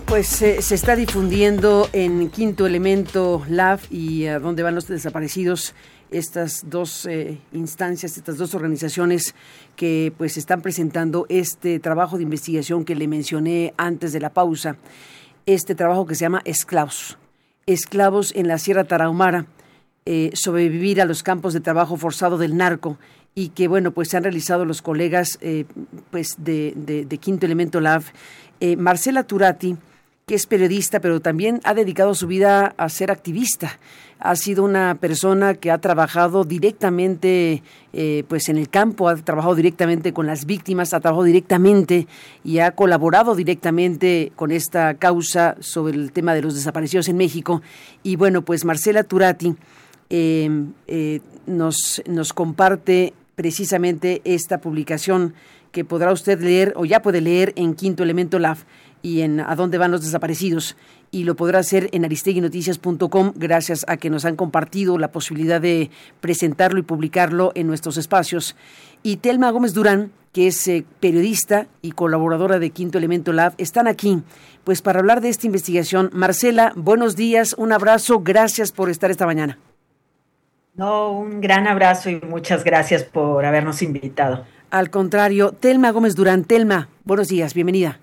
Pues se está difundiendo en Quinto Elemento Lab y a dónde van los desaparecidos, estas dos instancias, estas dos organizaciones que pues están presentando este trabajo de investigación que le mencioné antes de la pausa, este trabajo que se llama Esclavos en la Sierra Tarahumara, sobrevivir a los campos de trabajo forzado del narco, y que bueno, pues se han realizado los colegas pues de Quinto Elemento Lab. Marcela Turati, que es periodista, pero también ha dedicado su vida a ser activista. Ha sido una persona que ha trabajado directamente pues en el campo, ha trabajado directamente con las víctimas, ha trabajado directamente y ha colaborado directamente con esta causa sobre el tema de los desaparecidos en México. Y bueno, pues Marcela Turati nos comparte precisamente esta publicación que podrá usted leer o ya puede leer en Quinto Elemento Lab y en A dónde van los desaparecidos, y lo podrá hacer en aristeguinoticias.com gracias a que nos han compartido la posibilidad de presentarlo y publicarlo en nuestros espacios. Y Telma Gómez Durán, que es periodista y colaboradora de Quinto Elemento Lab, están aquí pues para hablar de esta investigación. Marcela, buenos días, un abrazo, gracias por estar esta mañana. No, un gran abrazo y muchas gracias por habernos invitado. Al contrario, Telma Gómez Durán. Telma, buenos días, bienvenida.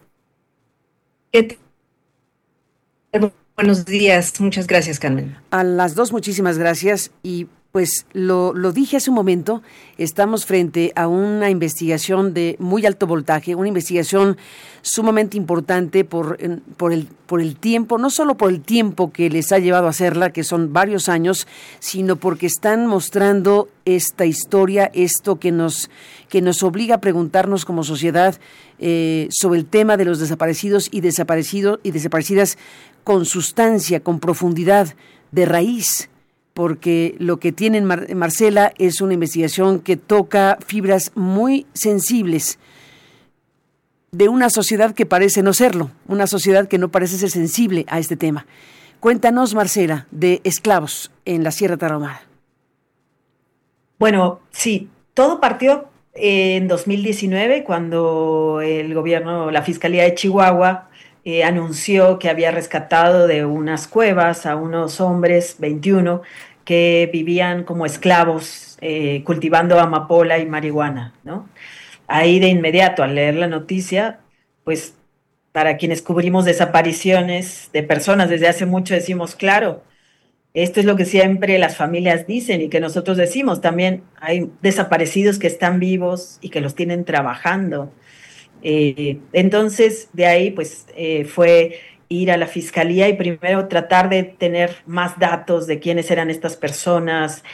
Buenos días, muchas gracias, Carmen. A las dos, muchísimas gracias. Y pues lo dije hace un momento, estamos frente a una investigación de muy alto voltaje, una investigación sumamente importante por el tiempo, no solo por el tiempo que les ha llevado a hacerla, que son varios años, sino porque están mostrando esta historia, esto que nos obliga a preguntarnos como sociedad sobre el tema de los desaparecidos y desaparecidas con sustancia, con profundidad, de raíz. Porque lo que tiene Marcela es una investigación que toca fibras muy sensibles de una sociedad que parece no serlo, una sociedad que no parece ser sensible a este tema. Cuéntanos, Marcela, de Esclavos en la Sierra Tarahumara. Bueno, sí, todo partió en 2019 cuando el gobierno, la Fiscalía de Chihuahua, anunció que había rescatado de unas cuevas a unos hombres, 21, que vivían como esclavos cultivando amapola y marihuana, ¿no? Ahí de inmediato, al leer la noticia, pues para quienes cubrimos desapariciones de personas desde hace mucho decimos, claro, esto es lo que siempre las familias dicen y que nosotros decimos, también hay desaparecidos que están vivos y que los tienen trabajando. Entonces, de ahí, pues, fue ir a la fiscalía y primero tratar de tener más datos de quiénes eran estas personas,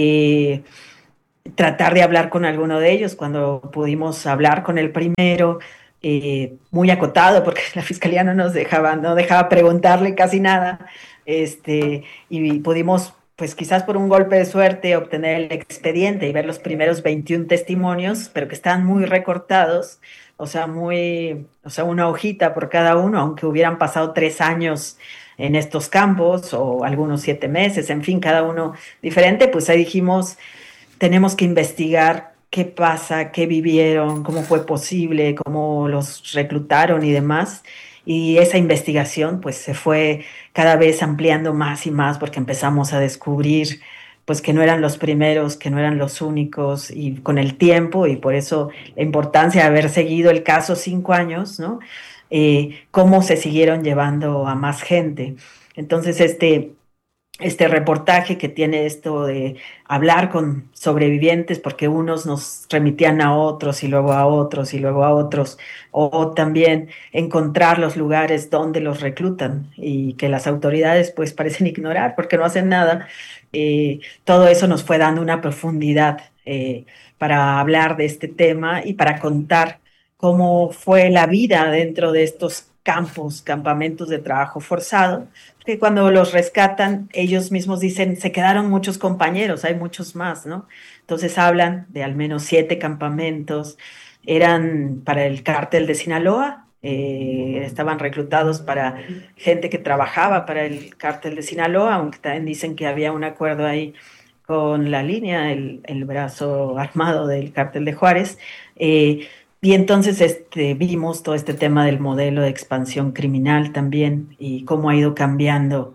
tratar de hablar con alguno de ellos. Cuando pudimos hablar con el primero, muy acotado, porque la fiscalía no dejaba preguntarle casi nada, y pudimos, pues quizás por un golpe de suerte, obtener el expediente y ver los primeros 21 testimonios, pero que están muy recortados. O sea, una hojita por cada uno, aunque hubieran pasado 3 años en estos campos o algunos 7 meses, en fin, cada uno diferente, pues ahí dijimos, tenemos que investigar qué pasa, qué vivieron, cómo fue posible, cómo los reclutaron y demás. Y esa investigación pues se fue cada vez ampliando más y más porque empezamos a descubrir pues que no eran los primeros, que no eran los únicos, y con el tiempo, y por eso la importancia de haber seguido el caso 5 años, ¿no? Cómo se siguieron llevando a más gente. Entonces, este reportaje que tiene esto de hablar con sobrevivientes, porque unos nos remitían a otros y luego a otros y luego a otros, o también encontrar los lugares donde los reclutan y que las autoridades pues parecen ignorar porque no hacen nada. Todo eso nos fue dando una profundidad para hablar de este tema y para contar cómo fue la vida dentro de estos campamentos de trabajo forzado, que cuando los rescatan, ellos mismos dicen, se quedaron muchos compañeros, hay muchos más, ¿no? Entonces hablan de al menos 7 campamentos, eran para el cártel de Sinaloa, estaban reclutados para gente que trabajaba para el cártel de Sinaloa, aunque también dicen que había un acuerdo ahí con la línea, el brazo armado del cártel de Juárez, Y entonces vimos todo este tema del modelo de expansión criminal también y cómo ha ido cambiando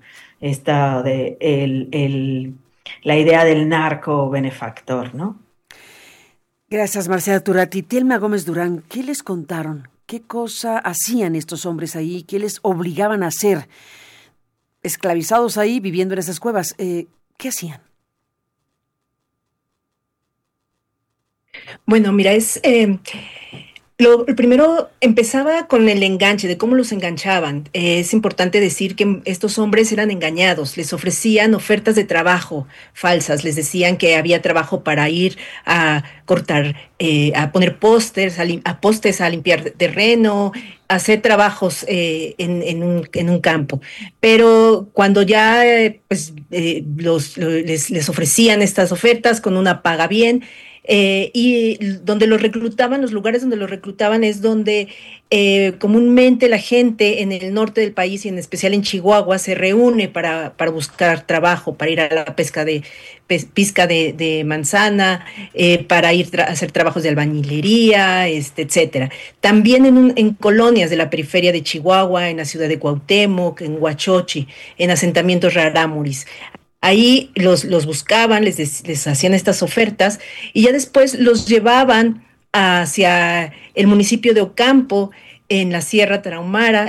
la idea del narco benefactor, ¿no? Gracias, Marcela Turati. Telma Gómez Durán, ¿qué les contaron? ¿Qué cosa hacían estos hombres ahí? ¿Qué les obligaban a hacer? Esclavizados ahí, viviendo en esas cuevas. ¿Qué hacían? Bueno, mira, lo primero empezaba con el enganche, de cómo los enganchaban. Es importante decir que estos hombres eran engañados, les ofrecían ofertas de trabajo falsas, les decían que había trabajo para ir a cortar, a poner pósters, a postes, a limpiar terreno, a hacer trabajos en un campo. Pero cuando ya les ofrecían estas ofertas con una paga bien, y donde los reclutaban, los lugares donde los reclutaban es donde comúnmente la gente en el norte del país y en especial en Chihuahua se reúne para buscar trabajo, para ir a la pizca de manzana, para ir a hacer trabajos de albañilería, etcétera. También en colonias de la periferia de Chihuahua, en la ciudad de Cuauhtémoc, en Huachochi, en asentamientos rarámuris. Ahí los buscaban, les hacían estas ofertas y ya después los llevaban hacia el municipio de Ocampo, en la Sierra Tarahumara,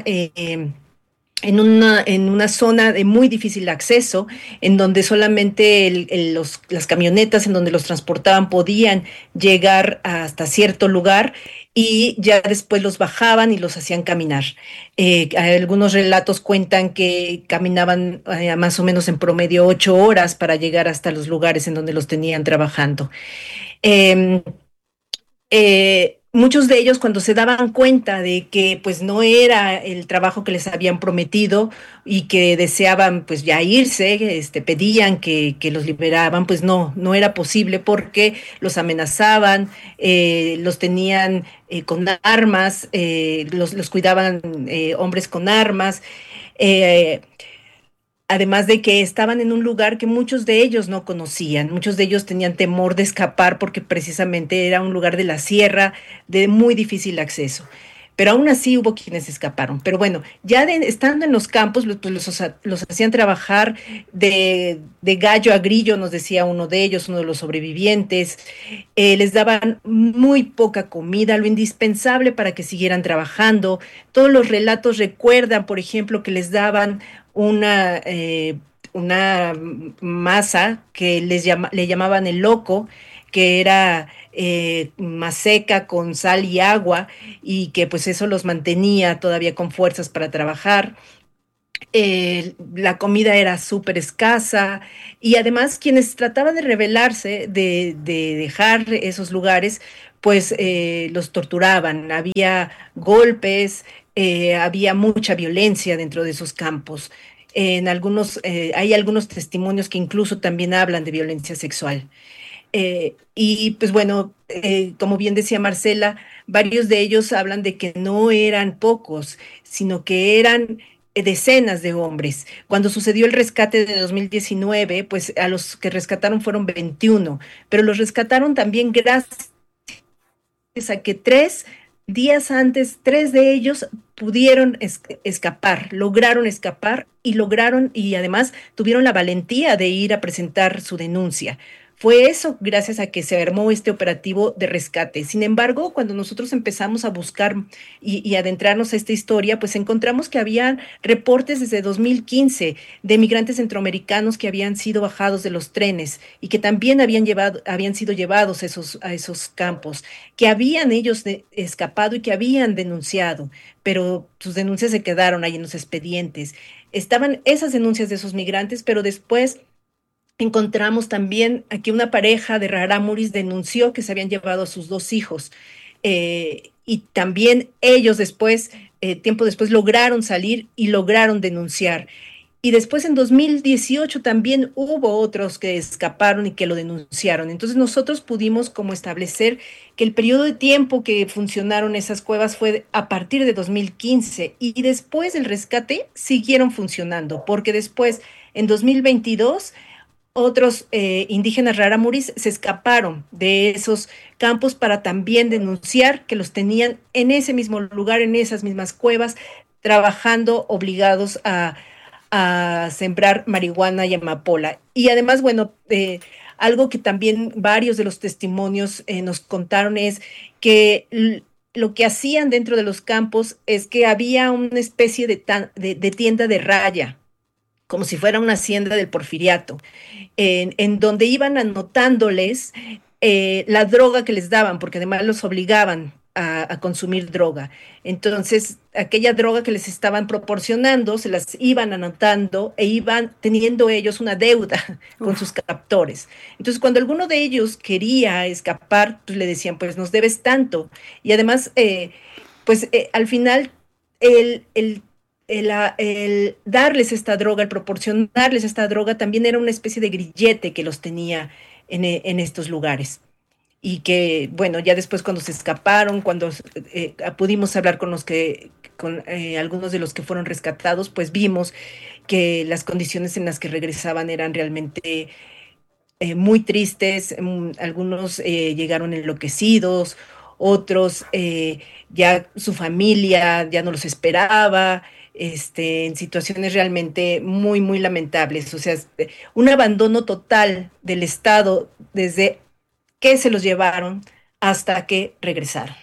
en una zona de muy difícil acceso, en donde solamente las camionetas en donde los transportaban podían llegar hasta cierto lugar y ya después los bajaban y los hacían caminar. Algunos relatos cuentan que caminaban más o menos en promedio 8 horas para llegar hasta los lugares en donde los tenían trabajando. Eh, Muchos de ellos cuando se daban cuenta de que pues no era el trabajo que les habían prometido y que deseaban pues ya irse, pedían que los liberaban, pues no era posible porque los amenazaban, los tenían con armas, los cuidaban hombres con armas. eh, Además de que estaban en un lugar que muchos de ellos no conocían, muchos de ellos tenían temor de escapar porque precisamente era un lugar de la sierra de muy difícil acceso. Pero aún así hubo quienes escaparon. Pero bueno, estando en los campos, pues los hacían trabajar de gallo a grillo, nos decía uno de ellos, uno de los sobrevivientes. Les daban muy poca comida, lo indispensable para que siguieran trabajando. Todos los relatos recuerdan, por ejemplo, que les daban una masa que le llamaban el loco, que era más seca con sal y agua y que pues eso los mantenía todavía con fuerzas para trabajar. La comida era súper escasa y además quienes trataban de rebelarse, de dejar esos lugares, pues los torturaban. Había golpes, había mucha violencia dentro de esos campos. Hay algunos testimonios que incluso también hablan de violencia sexual. Y pues bueno, como bien decía Marcela, varios de ellos hablan de que no eran pocos, sino que eran decenas de hombres. Cuando sucedió el rescate de 2019, pues a los que rescataron fueron 21, pero los rescataron también gracias a que 3 días antes, 3 de ellos pudieron escapar, lograron escapar y además tuvieron la valentía de ir a presentar su denuncia. Fue eso gracias a que se armó este operativo de rescate. Sin embargo, cuando nosotros empezamos a buscar y adentrarnos a esta historia, pues encontramos que había reportes desde 2015 de migrantes centroamericanos que habían sido bajados de los trenes y que también habían sido llevados a esos campos, que habían ellos escapado y que habían denunciado, pero sus denuncias se quedaron ahí en los expedientes. Estaban esas denuncias de esos migrantes, pero después encontramos también aquí una pareja de rarámuris denunció que se habían llevado a sus 2 hijos, y también ellos después, tiempo después, lograron salir y lograron denunciar. Y después en 2018 también hubo otros que escaparon y que lo denunciaron. Entonces nosotros pudimos como establecer que el periodo de tiempo que funcionaron esas cuevas fue a partir de 2015 y después del rescate siguieron funcionando, porque después en 2022 otros indígenas rarámuris se escaparon de esos campos para también denunciar que los tenían en ese mismo lugar, en esas mismas cuevas, trabajando obligados a sembrar marihuana y amapola. Y además, bueno, algo que también varios de los testimonios nos contaron es que lo que hacían dentro de los campos es que había una especie de tienda de raya, como si fuera una hacienda del Porfiriato, en donde iban anotándoles la droga que les daban, porque además los obligaban a consumir droga. Entonces, aquella droga que les estaban proporcionando, se las iban anotando e iban teniendo ellos una deuda con sus captores. Entonces, cuando alguno de ellos quería escapar, pues le decían, pues nos debes tanto. Y además, al final, el darles esta droga, el proporcionarles esta droga, también era una especie de grillete que los tenía en estos lugares. Y que, bueno, ya después cuando se escaparon, cuando pudimos hablar con algunos de los que fueron rescatados, pues vimos que las condiciones en las que regresaban eran realmente muy tristes. Algunos llegaron enloquecidos, otros ya su familia ya no los esperaba, en situaciones realmente muy, muy lamentables. O sea, un abandono total del Estado desde que se los llevaron hasta que regresaron.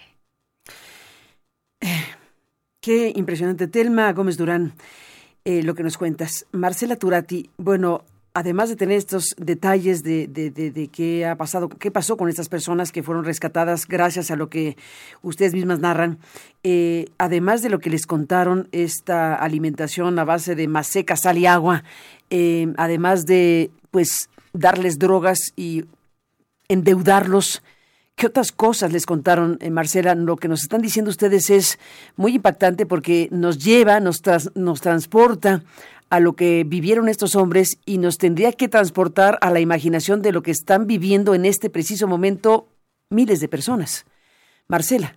Qué impresionante. Telma Gómez Durán, lo que nos cuentas. Marcela Turati, bueno, además de tener estos detalles de qué ha pasado, qué pasó con estas personas que fueron rescatadas gracias a lo que ustedes mismas narran, además de lo que les contaron, esta alimentación a base de maseca, sal y agua, además de, pues, darles drogas y endeudarlos, ¿qué otras cosas les contaron, Marcela? Lo que nos están diciendo ustedes es muy impactante porque nos lleva, nos transporta a lo que vivieron estos hombres y nos tendría que transportar a la imaginación de lo que están viviendo en este preciso momento miles de personas. Marcela.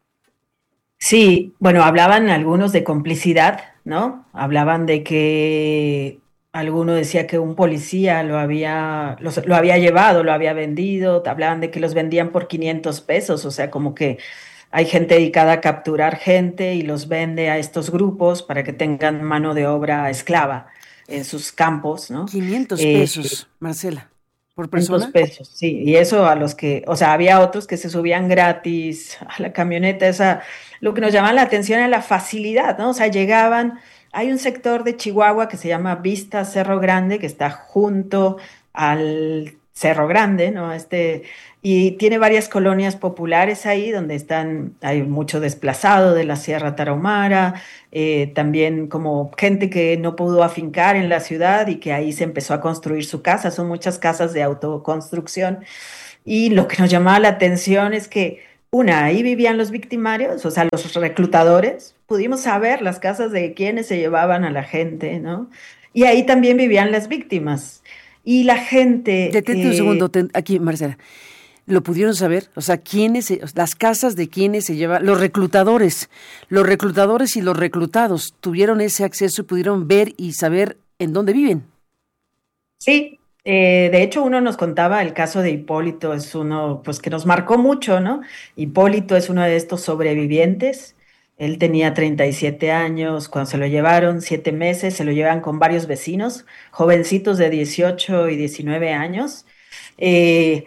Sí, bueno, hablaban algunos de complicidad, ¿no? Hablaban de que alguno decía que un policía lo había llevado, lo había vendido, hablaban de que los vendían por 500 pesos, o sea, como que hay gente dedicada a capturar gente y los vende a estos grupos para que tengan mano de obra esclava en sus campos, ¿no? 500 Eh, pesos, Marcela, por 500 persona. pesos, sí, y eso a los que, o sea, había otros que se subían gratis a la camioneta, esa, lo que nos llamaba la atención era la facilidad, ¿no? O sea, llegaban, hay un sector de Chihuahua que se llama Vista Cerro Grande, que está junto al Cerro Grande, ¿no? Y tiene varias colonias populares ahí donde hay mucho desplazado de la Sierra Tarahumara, también como gente que no pudo afincar en la ciudad y que ahí se empezó a construir su casa. Son muchas casas de autoconstrucción. Y lo que nos llamaba la atención es que, ahí vivían los victimarios, o sea, los reclutadores. Pudimos saber las casas de quienes se llevaban a la gente, ¿no? Y ahí también vivían las víctimas. Y la gente... Detente un segundo, aquí, Marcela. ¿Lo pudieron saber? O sea, las casas de quienes se llevan, los reclutadores y los reclutados tuvieron ese acceso y pudieron ver y saber en dónde viven. Sí, de hecho uno nos contaba el caso de Hipólito, es uno pues que nos marcó mucho, ¿no? Hipólito es uno de estos sobrevivientes. Él tenía 37 años cuando se lo llevaron, 7 meses, se lo llevan con varios vecinos, jovencitos de 18 y 19 años. Eh,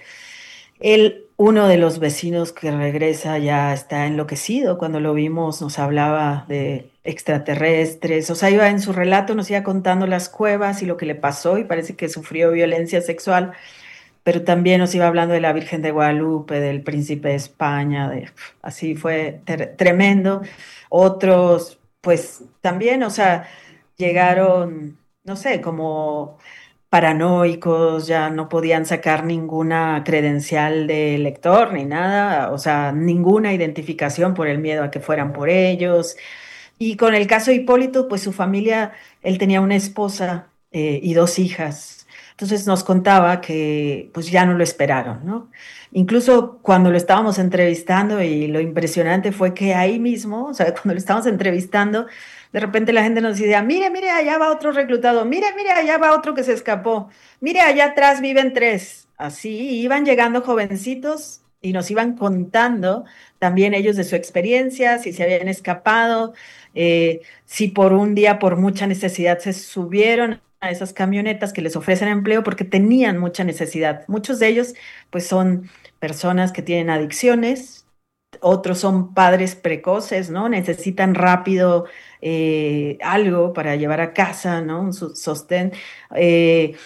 Uno de los vecinos que regresa ya está enloquecido. Cuando lo vimos nos hablaba de extraterrestres, o sea, iba en su relato, nos iba contando las cuevas y lo que le pasó y parece que sufrió violencia sexual, pero también nos iba hablando de la Virgen de Guadalupe, del Príncipe de España, así fue tremendo. Otros, pues también, o sea, llegaron, no sé, como paranoicos, ya no podían sacar ninguna credencial de lector ni nada, o sea, ninguna identificación por el miedo a que fueran por ellos. Y con el caso de Hipólito, pues su familia, él tenía una esposa y 2 hijas. Entonces nos contaba que pues ya no lo esperaron, ¿no? Incluso cuando lo estábamos entrevistando y lo impresionante fue que ahí mismo, o sea, cuando lo estábamos entrevistando, de repente la gente nos decía, mire, mire, allá va otro reclutado, mire, mire, allá va otro que se escapó, mire, allá atrás viven tres. Así iban llegando jovencitos y nos iban contando también ellos de su experiencia, si se habían escapado, si por un día, por mucha necesidad, se subieron a esas camionetas que les ofrecen empleo porque tenían mucha necesidad. Muchos de ellos, pues, son personas que tienen adicciones, otros son padres precoces, ¿no? Necesitan rápido algo para llevar a casa, ¿no? Un sostén. Eh,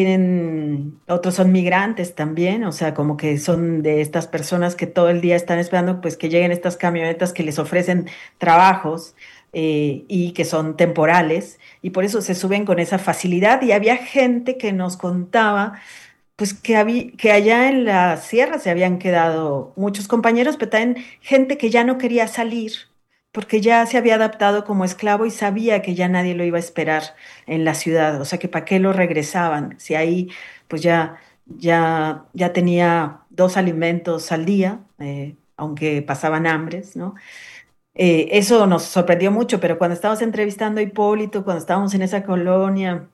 otros son migrantes también, o sea, como que son de estas personas que todo el día están esperando, pues, que lleguen estas camionetas que les ofrecen trabajos y que son temporales, y por eso se suben con esa facilidad. Y había gente que nos contaba pues que allá en la sierra se habían quedado muchos compañeros, pero también gente que ya no quería salir porque ya se había adaptado como esclavo y sabía que ya nadie lo iba a esperar en la ciudad. O sea, que para qué lo regresaban, si ahí pues ya tenía dos alimentos al día, aunque pasaban hambres, ¿no? Eso nos sorprendió mucho, pero cuando estábamos entrevistando a Hipólito, cuando estábamos en esa colonia,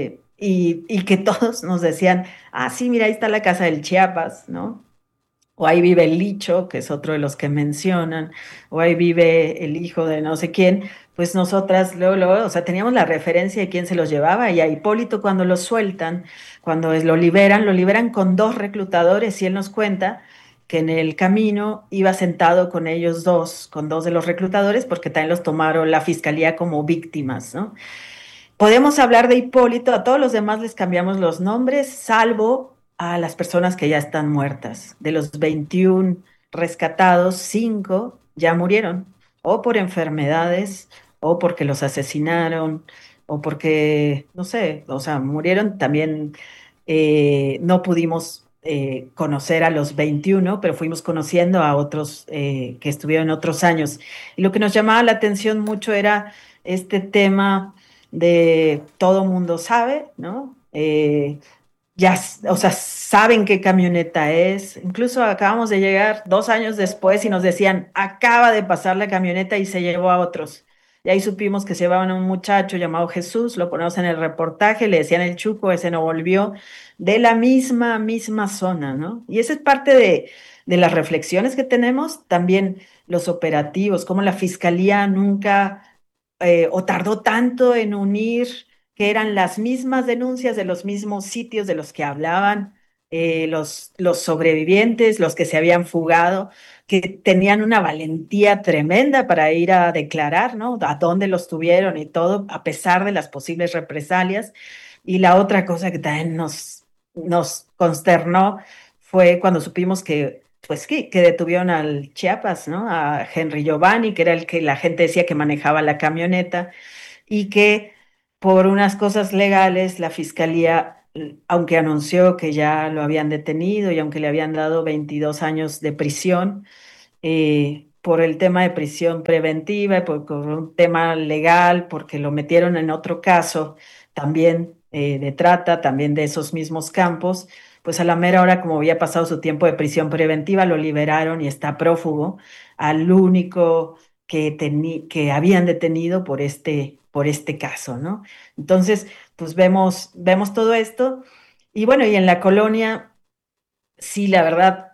y que todos nos decían, ah, sí, mira, ahí está la casa del Chiapas, ¿no? O ahí vive el Licho, que es otro de los que mencionan, o ahí vive el hijo de no sé quién, pues nosotras luego, o sea, teníamos la referencia de quién se los llevaba, y a Hipólito cuando lo sueltan, cuando lo liberan con dos reclutadores, y él nos cuenta que en el camino iba sentado con ellos dos, con dos de los reclutadores, porque también los tomaron la fiscalía como víctimas, ¿no? Podemos hablar de Hipólito, a todos los demás les cambiamos los nombres, salvo a las personas que ya están muertas. De los 21 rescatados, 5 ya murieron, o por enfermedades, o porque los asesinaron, o porque, no sé, o sea, murieron también. No pudimos conocer a los 21, pero fuimos conociendo a otros que estuvieron otros años. Y lo que nos llamaba la atención mucho era este tema de todo mundo sabe, ¿no? Ya, o sea, saben qué camioneta es. Incluso acabamos de llegar 2 años después y nos decían, acaba de pasar la camioneta y se llevó a otros. Y ahí supimos que se llevaban a un muchacho llamado Jesús, lo ponemos en el reportaje, le decían el Chuco, ese no volvió, de la misma zona, ¿no? Y esa es parte de las reflexiones que tenemos, también los operativos, como la fiscalía nunca o tardó tanto en unir que eran las mismas denuncias de los mismos sitios de los que hablaban los sobrevivientes, los que se habían fugado, que tenían una valentía tremenda para ir a declarar, ¿no? A dónde los tuvieron y todo, a pesar de las posibles represalias. Y la otra cosa que también nos consternó fue cuando supimos que pues que detuvieron al Chiapas, ¿no? A Henry Giovanni, que era el que la gente decía que manejaba la camioneta, y que por unas cosas legales la fiscalía, aunque anunció que ya lo habían detenido y aunque le habían dado 22 años de prisión, por el tema de prisión preventiva y por un tema legal, porque lo metieron en otro caso también de trata, también de esos mismos campos, pues a la mera hora, como había pasado su tiempo de prisión preventiva, lo liberaron y está prófugo al único que habían detenido por este caso, ¿no? Entonces, pues vemos todo esto. Y bueno, y en la colonia, sí, la verdad,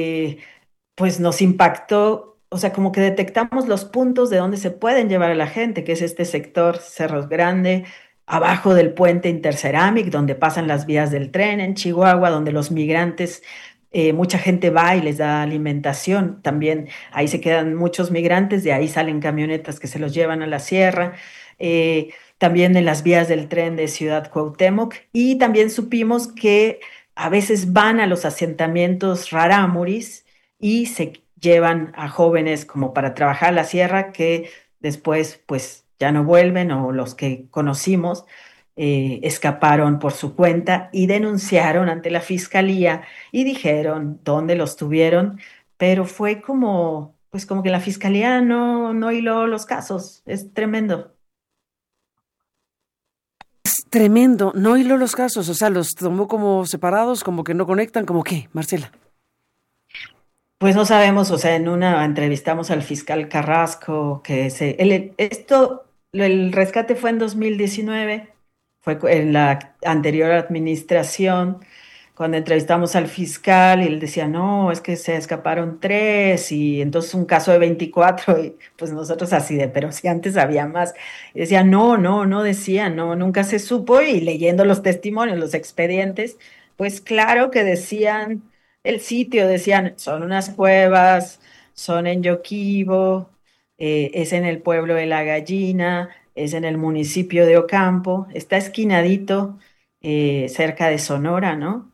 pues nos impactó, o sea, como que detectamos los puntos de donde se pueden llevar a la gente, que es este sector Cerros Grande, abajo del puente Interceramic, donde pasan las vías del tren, en Chihuahua, donde los migrantes, mucha gente va y les da alimentación. También ahí se quedan muchos migrantes, de ahí salen camionetas que se los llevan a la sierra. También en las vías del tren de Ciudad Cuauhtémoc. Y también supimos que a veces van a los asentamientos rarámuris y se llevan a jóvenes como para trabajar la sierra que después pues ya no vuelven, o los que conocimos escaparon por su cuenta y denunciaron ante la fiscalía y dijeron dónde los tuvieron, pero fue como, pues como que la fiscalía no hiló los casos. Es tremendo. tremendo. No hiló los casos, o sea, los tomó como separados, como que no conectan, como qué, Marcela. Pues no sabemos, o sea, en una entrevistamos al fiscal Carrasco, el rescate fue en 2019, en la anterior administración, cuando entrevistamos al fiscal y él decía, no, es que se escaparon tres y entonces un caso de 24 y pues nosotros así de, pero si antes había más. Y decía, no decía, no, nunca se supo y leyendo los testimonios, los expedientes, pues claro que decían el sitio, decían, son unas cuevas, son en Yoquibo, es en el pueblo de La Gallina, es en el municipio de Ocampo, está esquinadito cerca de Sonora, ¿no?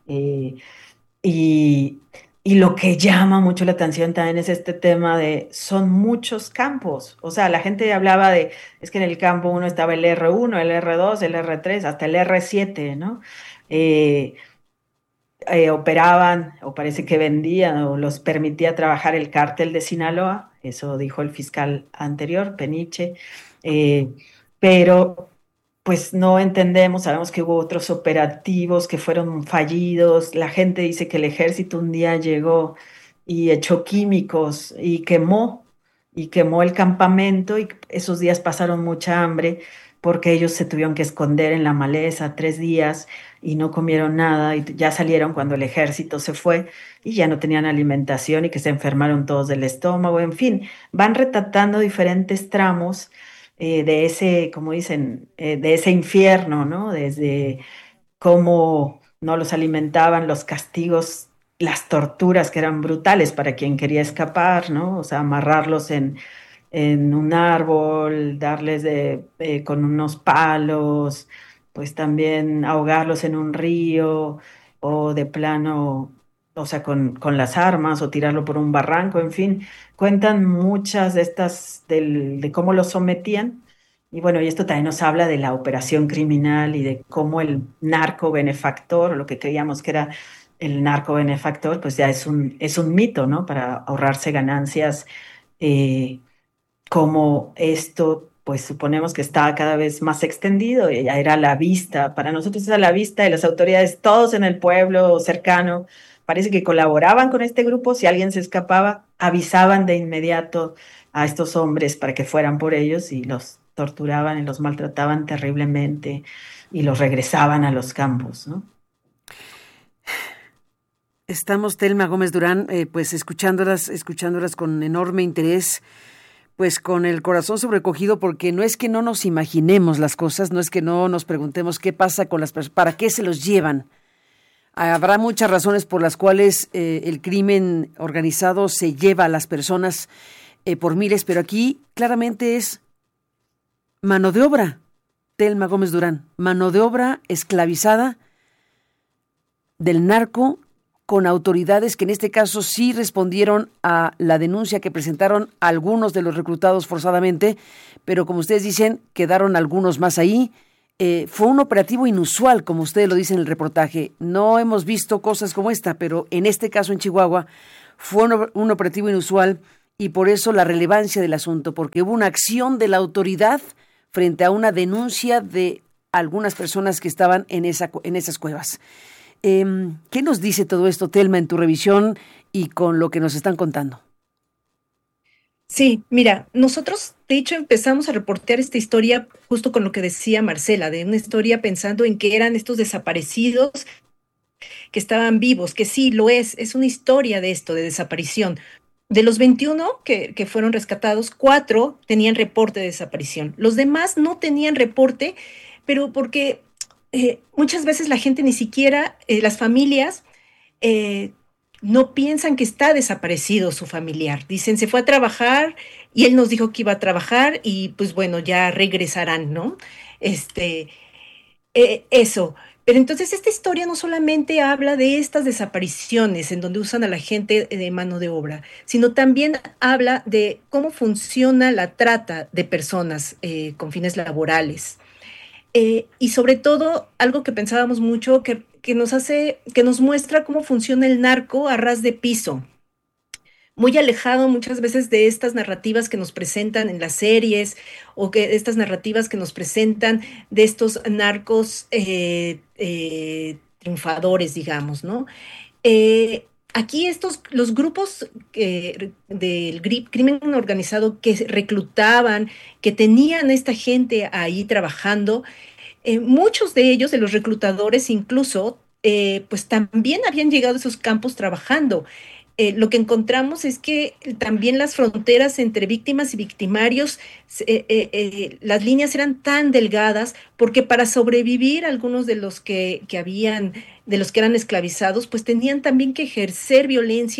Y, y lo que llama mucho la atención también es este tema de, son muchos campos, o sea, la gente hablaba de, es que en el campo uno estaba el R1, el R2, el R3, hasta el R7, ¿no? Eh, Operaban, o parece que vendían, o los permitía trabajar el cártel de Sinaloa, eso dijo el fiscal anterior, Peniche, eh, pero pues no entendemos, sabemos que hubo otros operativos que fueron fallidos, la gente dice que el ejército un día llegó y echó químicos y quemó el campamento y esos días pasaron mucha hambre porque ellos se tuvieron que esconder en la maleza 3 días y no comieron nada y ya salieron cuando el ejército se fue y ya no tenían alimentación y que se enfermaron todos del estómago, en fin, van retratando diferentes tramos de ese, como dicen, de ese infierno, ¿no? Desde cómo no los alimentaban, los castigos, las torturas que eran brutales para quien quería escapar, ¿no? O sea, amarrarlos en un árbol, con unos palos, pues también ahogarlos en un río o de plano, o sea, con las armas o tirarlo por un barranco, en fin, cuentan muchas de estas de cómo los sometían. Y bueno, y esto también nos habla de la operación criminal y de cómo el narco benefactor, o lo que creíamos que era el narco benefactor, pues ya es un mito, ¿no? Para ahorrarse ganancias. eh, Como esto, pues suponemos que está cada vez más extendido, y ya era a la vista, para nosotros es a la vista de las autoridades, todos en el pueblo cercano, parece que colaboraban con este grupo, si alguien se escapaba, avisaban de inmediato a estos hombres para que fueran por ellos y los torturaban y los maltrataban terriblemente y los regresaban a los campos, ¿no? Estamos, Telma Gómez Durán, pues escuchándolas con enorme interés, pues con el corazón sobrecogido, porque no es que no nos imaginemos las cosas, no es que no nos preguntemos qué pasa con las personas, para qué se los llevan. Habrá muchas razones por las cuales el crimen organizado se lleva a las personas por miles, pero aquí claramente es mano de obra, Telma Gómez Durán, mano de obra esclavizada del narco, con autoridades que en este caso sí respondieron a la denuncia que presentaron algunos de los reclutados forzadamente, pero como ustedes dicen, quedaron algunos más ahí. Fue un operativo inusual, como ustedes lo dicen en el reportaje. No hemos visto cosas como esta, pero en este caso en Chihuahua fue un operativo inusual y por eso la relevancia del asunto, porque hubo una acción de la autoridad frente a una denuncia de algunas personas que estaban en esas cuevas. ¿Qué nos dice todo esto, Telma, en tu revisión y con lo que nos están contando? Sí, mira, nosotros de hecho empezamos a reportear esta historia justo con lo que decía Marcela, de una historia pensando en que eran estos desaparecidos que estaban vivos, que sí lo es una historia de esto, de desaparición. De los 21 que fueron rescatados, 4 tenían reporte de desaparición. Los demás no tenían reporte, pero porque muchas veces la gente ni siquiera, las familias, eh, no piensan que está desaparecido su familiar. Dicen, se fue a trabajar y él nos dijo que iba a trabajar y pues bueno, ya regresarán, ¿no? Este, eso. Pero entonces esta historia no solamente habla de estas desapariciones en donde usan a la gente de mano de obra, sino también habla de cómo funciona la trata de personas con fines laborales. Y sobre todo, algo que pensábamos mucho, que nos muestra cómo funciona el narco a ras de piso. muy alejado muchas veces de estas narrativas que nos presentan en las series o que estas narrativas que nos presentan de estos narcos triunfadores, digamos, ¿no? Aquí los grupos del crimen organizado que reclutaban, que tenían a esta gente ahí trabajando, muchos de ellos, de los reclutadores incluso, pues también habían llegado a esos campos trabajando. Lo que encontramos es que también las fronteras entre víctimas y victimarios, las líneas eran tan delgadas porque para sobrevivir algunos de los de los que eran esclavizados, pues tenían también que ejercer violencia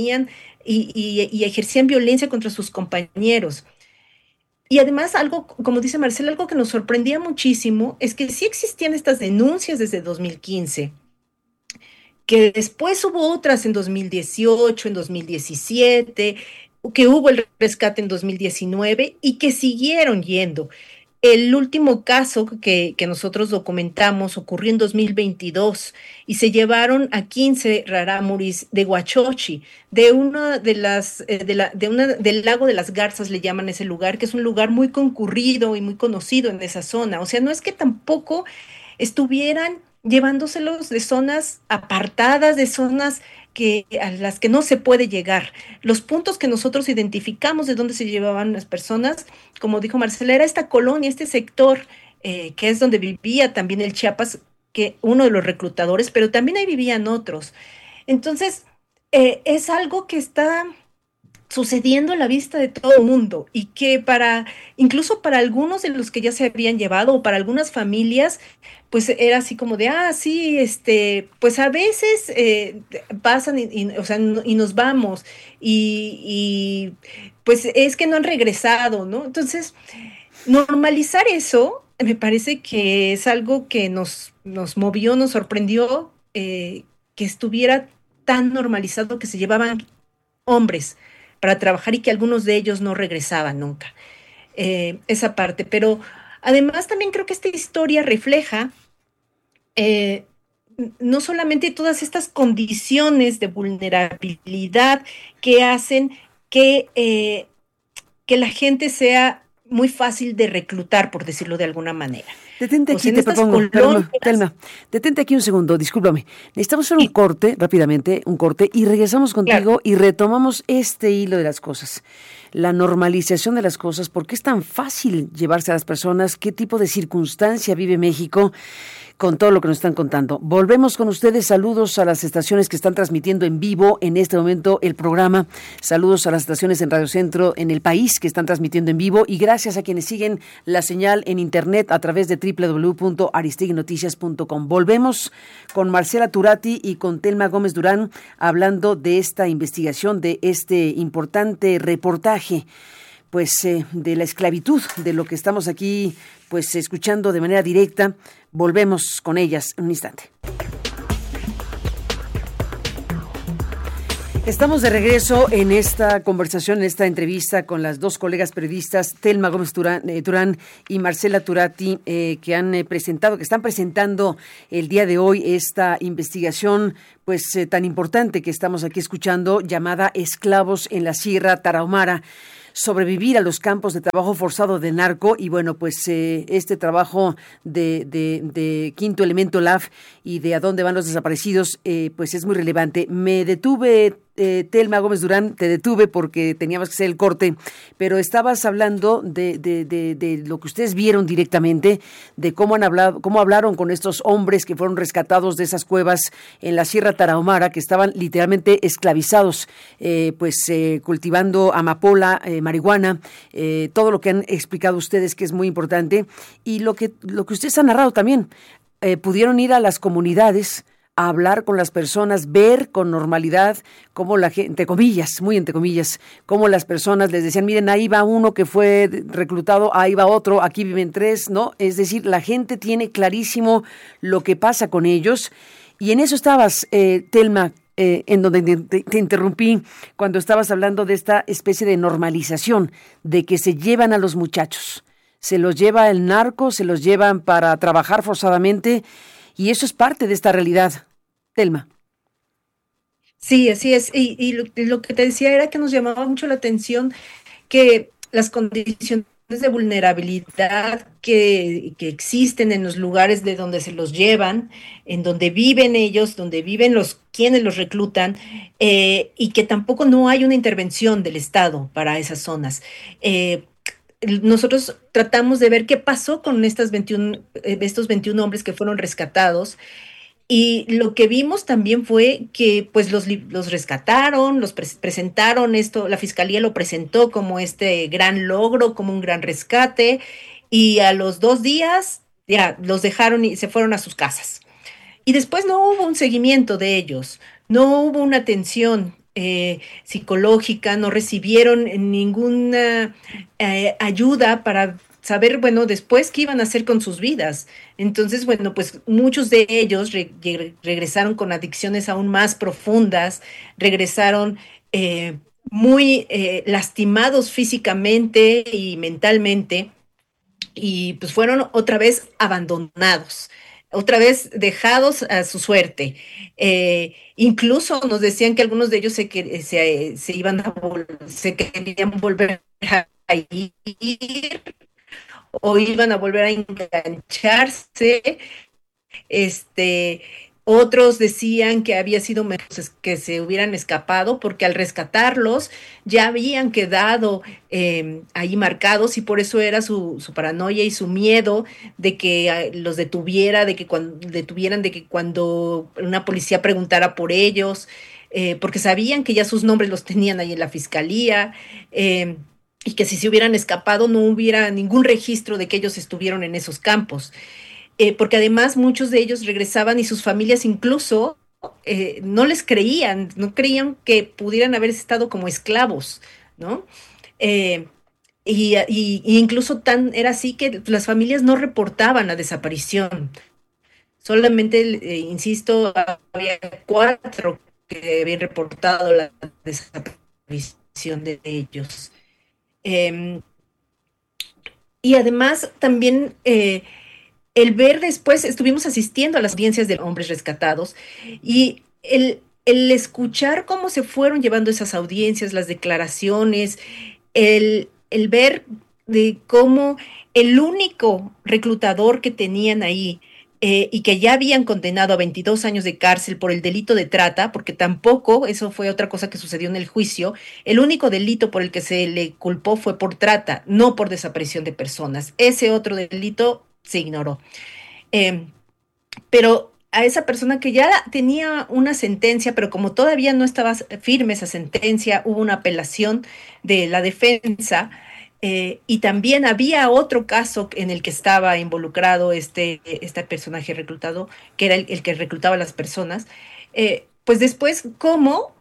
y ejercían violencia contra sus compañeros. Y además, algo, como dice Marcela, algo que nos sorprendía muchísimo es que sí existían estas denuncias desde 2015, que después hubo otras en 2018, en 2017, que hubo el rescate en 2019 y que siguieron yendo. El último caso que nosotros documentamos ocurrió en 2022 y se llevaron a 15 rarámuris de Huachochi, de una de las, del lago de las Garzas le llaman ese lugar, que es un lugar muy concurrido y muy conocido en esa zona. O sea, no es que tampoco estuvieran llevándoselos de zonas apartadas, de zonas a las que no se puede llegar. Los puntos que nosotros identificamos de dónde se llevaban las personas, como dijo Marcela, era esta colonia, este sector, que es donde vivía también el Chiapas, que uno de los reclutadores, pero también ahí vivían otros. Entonces, es algo que está sucediendo a la vista de todo el mundo y que incluso para algunos de los que ya se habían llevado o para algunas familias, pues era así como de, sí, pues a veces pasan o sea, y nos vamos pues es que no han regresado, ¿no? Entonces, normalizar eso me parece que es algo que nos movió, nos sorprendió, que estuviera tan normalizado que se llevaban hombres para trabajar y que algunos de ellos no regresaban nunca. Esa parte, pero además también creo que esta historia refleja no solamente todas estas condiciones de vulnerabilidad que hacen que la gente sea muy fácil de reclutar, por decirlo de alguna manera. Detente aquí, te propongo, Thelma, detente aquí un segundo, discúlpame. Necesitamos hacer un corte, rápidamente, y regresamos contigo y retomamos este hilo de las cosas. La normalización de las cosas, ¿por qué es tan fácil llevarse a las personas? ¿Qué tipo de circunstancia vive México con todo lo que nos están contando? Volvemos con ustedes. Saludos a las estaciones que están transmitiendo en vivo en este momento el programa. Saludos a las estaciones en Radio Centro en el país que están transmitiendo en vivo y gracias a quienes siguen la señal en internet a través de www.aristiguinoticias.com. Volvemos con Marcela Turati y con Thelma Gómez Durán hablando de esta investigación, de este importante reportaje pues de la esclavitud, de lo que estamos aquí pues escuchando de manera directa. Volvemos con ellas en un instante. Estamos de regreso en esta conversación, en esta entrevista con las dos colegas periodistas, Thelma Gómez Durán y Marcela Turati, que están presentando el día de hoy esta investigación pues tan importante que estamos aquí escuchando, llamada Esclavos en la Sierra Tarahumara. Sobrevivir a los campos de trabajo forzado de narco y bueno, pues este trabajo de Quinto Elemento LAF y de a dónde van los desaparecidos, pues es muy relevante. Me detuve, Thelma Gómez Durán, te detuve porque teníamos que hacer el corte, pero estabas hablando de lo que ustedes vieron directamente, de cómo hablaron con estos hombres que fueron rescatados de esas cuevas en la Sierra Tarahumara, que estaban literalmente esclavizados, cultivando amapola, marihuana, todo lo que han explicado ustedes que es muy importante y lo que ustedes han narrado también. Pudieron ir a las comunidades a hablar con las personas, ver con normalidad cómo la gente, entre comillas, cómo las personas les decían, miren, ahí va uno que fue reclutado, ahí va otro, aquí viven tres, ¿no? Es decir, la gente tiene clarísimo lo que pasa con ellos y en eso estabas, Thelma, en donde te interrumpí cuando estabas hablando de esta especie de normalización, de que se llevan a los muchachos, se los lleva el narco, se los llevan para trabajar forzadamente y eso es parte de esta realidad. Thelma. Sí, así es. Y lo que te decía era que nos llamaba mucho la atención que las condiciones de vulnerabilidad que existen en los lugares de donde se los llevan, en donde viven ellos, donde viven los quienes los reclutan, y que tampoco no hay una intervención del Estado para esas zonas. Nosotros tratamos de ver qué pasó con estos 21 hombres que fueron rescatados y lo que vimos también fue que pues los rescataron, presentaron esto, la fiscalía lo presentó como este gran logro, como un gran rescate, y a los 2 días ya los dejaron y se fueron a sus casas. Y después no hubo un seguimiento de ellos, no hubo una atención psicológica, no recibieron ninguna ayuda para saber, bueno, después qué iban a hacer con sus vidas. Entonces, bueno, pues muchos de ellos regresaron con adicciones aún más profundas, regresaron muy lastimados físicamente y mentalmente, y pues fueron otra vez abandonados, otra vez dejados a su suerte. Incluso nos decían que algunos de ellos se iban se querían volver a ir o iban a volver a engancharse. Este, Otros decían que había sido mejor que se hubieran escapado porque al rescatarlos ya habían quedado ahí marcados y por eso era su paranoia y su miedo de que los detuviera, de que cuando detuvieran, de que cuando una policía preguntara por ellos, porque sabían que ya sus nombres los tenían ahí en la fiscalía. Y que si se hubieran escapado no hubiera ningún registro de que ellos estuvieron en esos campos, porque además muchos de ellos regresaban y sus familias incluso no les creían, no creían que pudieran haber estado como esclavos, ¿no? Eh, y incluso era así que las familias no reportaban la desaparición. Solamente, insisto, había 4 que habían reportado la desaparición de ellos. Eh, y además también el ver después, estuvimos asistiendo a las audiencias de hombres rescatados y el escuchar cómo se fueron llevando esas audiencias, las declaraciones, el ver de cómo el único reclutador que tenían ahí y que ya habían condenado a 22 años de cárcel por el delito de trata, porque tampoco, eso fue otra cosa que sucedió en el juicio, el único delito por el que se le culpó fue por trata, no por desaparición de personas. Ese otro delito se ignoró. Eh, pero a esa persona que ya tenía una sentencia, pero como todavía no estaba firme esa sentencia, hubo una apelación de la defensa. Y también había otro caso en el que estaba involucrado este personaje reclutado, que era el que reclutaba a las personas. Pues después, ¿cómo?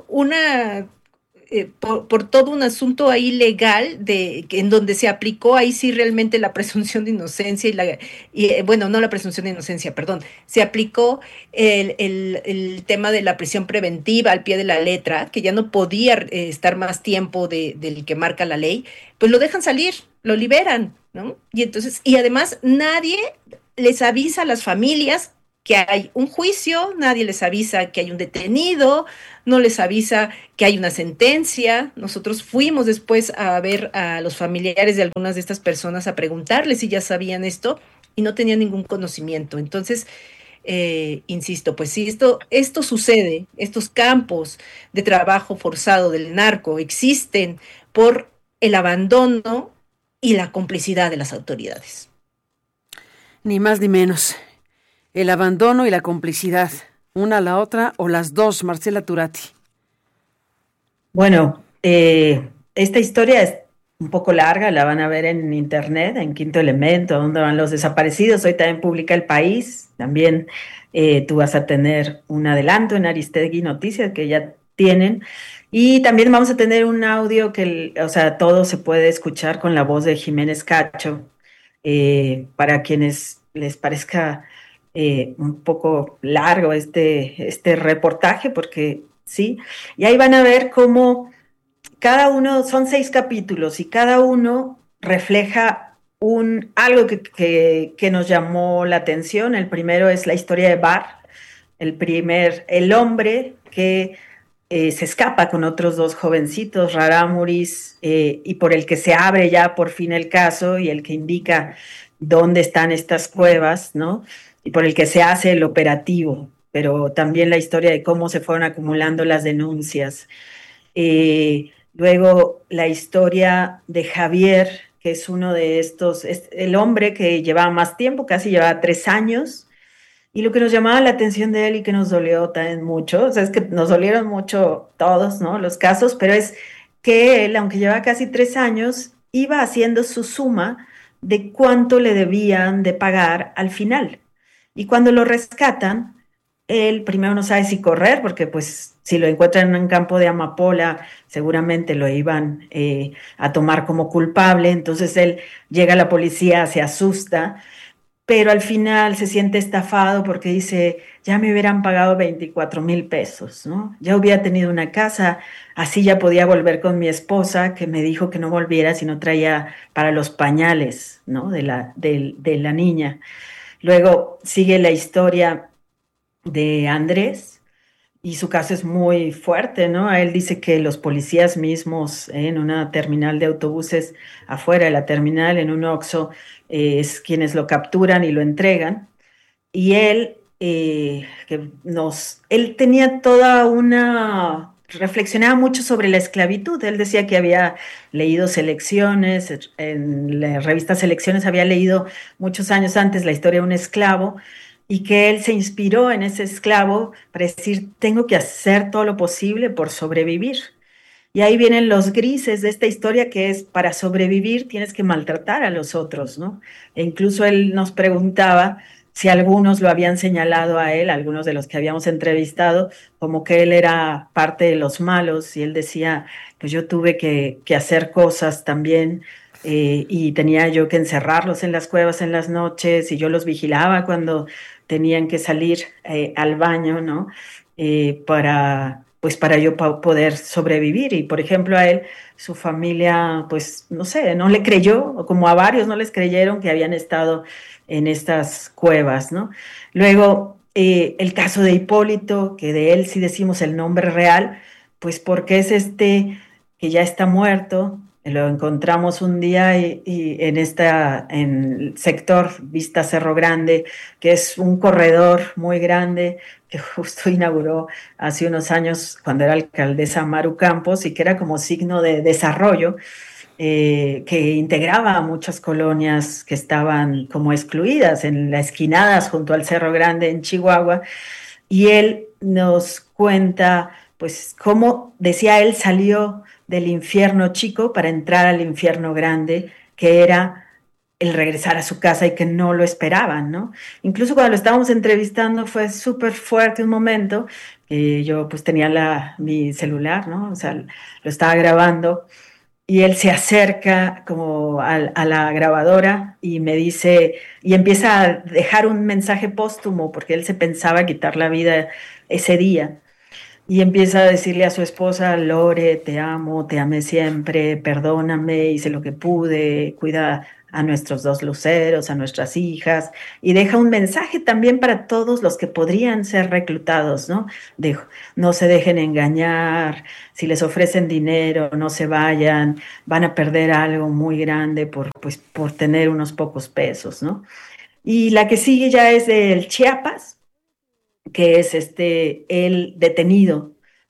Por todo un asunto ahí legal en donde se aplicó ahí sí realmente la presunción de inocencia bueno, no la presunción de inocencia, perdón, se aplicó el tema de la prisión preventiva al pie de la letra, que ya no podía estar más tiempo del que marca la ley, pues lo dejan salir, lo liberan, ¿no? Y entonces, y además nadie les avisa a las familias que hay un juicio, nadie les avisa que hay un detenido, no les avisa que hay una sentencia. Nosotros fuimos después a ver a los familiares de algunas de estas personas a preguntarles si ya sabían esto y no tenían ningún conocimiento. Entonces, insisto, pues si esto sucede, estos campos de trabajo forzado del narco existen por el abandono y la complicidad de las autoridades. Ni más ni menos. El abandono y la complicidad, una a la otra o las dos, Marcela Turati. Bueno, esta historia es un poco larga, la van a ver en internet, en Quinto Elemento, donde van los desaparecidos. Hoy también publica El País, también tú vas a tener un adelanto en Aristegui Noticias que ya tienen. Y también vamos a tener un audio o sea, todo se puede escuchar con la voz de Jiménez Cacho, para quienes les parezca un poco largo este reportaje, porque sí, y ahí van a ver cómo cada uno, son 6 capítulos, y cada uno refleja algo que nos llamó la atención. El primero es la historia de Bar, el hombre que se escapa con otros dos jovencitos, Raramuris, y por el que se abre ya por fin el caso y el que indica dónde están estas cuevas, ¿no? Y por el que se hace el operativo, pero también la historia de cómo se fueron acumulando las denuncias. Luego la historia de Javier, que es uno de estos, es el hombre que llevaba más tiempo, casi llevaba 3 años, y lo que nos llamaba la atención de él y que nos dolió también mucho, o sea, es que nos dolieron mucho todos, ¿no? Los casos, pero es que él, aunque llevaba casi 3 años, iba haciendo su suma de cuánto le debían de pagar al final. Y cuando lo rescatan, él primero no sabe si correr, porque pues si lo encuentran en un campo de amapola, seguramente lo iban a tomar como culpable, entonces él llega a la policía, se asusta, pero al final se siente estafado porque dice, ya me hubieran pagado 24,000 pesos, ¿no? Ya hubiera tenido una casa, así ya podía volver con mi esposa, que me dijo que no volviera si no traía para los pañales, ¿no? De la niña. Luego sigue la historia de Andrés, y su caso es muy fuerte, ¿no? Él dice que los policías mismos en una terminal de autobuses, afuera de la terminal, en un Oxxo, es quienes lo capturan y lo entregan. Y él, él tenía toda una, reflexionaba mucho sobre la esclavitud. Él decía que había leído Selecciones, en la revista Selecciones había leído muchos años antes la historia de un esclavo, y que él se inspiró en ese esclavo para decir, tengo que hacer todo lo posible por sobrevivir. Y ahí vienen los grises de esta historia, que es, para sobrevivir tienes que maltratar a los otros, ¿no? E incluso él nos preguntaba si algunos lo habían señalado a él, algunos de los que habíamos entrevistado, como que él era parte de los malos, y él decía, pues yo tuve que hacer cosas también, y tenía yo que encerrarlos en las cuevas en las noches, y yo los vigilaba cuando tenían que salir al baño, ¿no? Para yo poder sobrevivir. Y por ejemplo a él, su familia, pues no sé, no le creyó, o como a varios no les creyeron que habían estado en estas cuevas, ¿no? Luego, el caso de Hipólito, que de él sí decimos el nombre real, pues porque es que ya está muerto. Lo encontramos un día y en el sector Vista Cerro Grande, que es un corredor muy grande que justo inauguró hace unos años cuando era alcaldesa Maru Campos, y que era como signo de desarrollo, que integraba a muchas colonias que estaban como excluidas en las esquinadas junto al Cerro Grande en Chihuahua. Y él nos cuenta, pues, cómo, decía él, salió del infierno chico para entrar al infierno grande, que era el regresar a su casa, y que no lo esperaban, ¿no? Incluso cuando lo estábamos entrevistando fue súper fuerte un momento, que yo pues tenía mi celular, ¿no? O sea, lo estaba grabando, y él se acerca como a la grabadora y me dice, y empieza a dejar un mensaje póstumo, porque él se pensaba quitar la vida ese día. Y empieza a decirle a su esposa, Lore, te amo, te amé siempre, perdóname, hice lo que pude, cuida a nuestros 2 luceros, a nuestras hijas, y deja un mensaje también para todos los que podrían ser reclutados, ¿no? No se dejen engañar, si les ofrecen dinero, no se vayan, van a perder algo muy grande por tener unos pocos pesos, ¿no? Y la que sigue ya es del Chiapas, que es el detenido